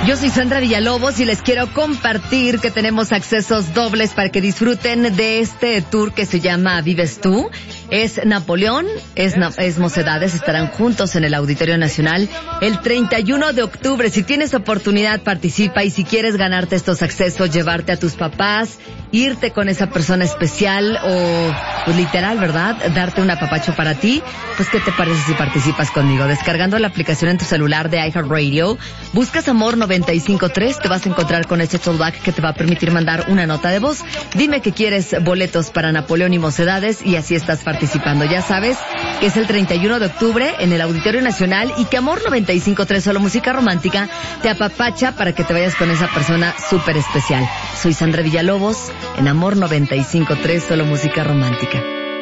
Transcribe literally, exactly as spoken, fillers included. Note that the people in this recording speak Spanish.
Yo soy Sandra Villalobos y les quiero compartir que tenemos accesos dobles para que disfruten de este tour que se llama Vives Tú. Es Napoleón, es, es Mocedades, estarán juntos en el Auditorio Nacional el treinta y uno de octubre. Si tienes oportunidad, participa, y si quieres ganarte estos accesos, llevarte a tus papás, irte con esa persona especial o, pues literal, ¿verdad?, darte un apapacho para ti, pues ¿qué te parece si participas conmigo? Descargando la aplicación en tu celular de iHeartRadio, buscas Amor noventa y cinco punto tres, te vas a encontrar con este toolback que te va a permitir mandar una nota de voz. Dime que quieres boletos para Napoleón y Mocedades y así estás participando. Ya sabes que es el treinta y uno de octubre en el Auditorio Nacional y que Amor noventa y cinco punto tres, solo música romántica, te apapacha para que te vayas con esa persona súper especial. Soy Sandra Villalobos en Amor noventa y cinco punto tres, solo música romántica.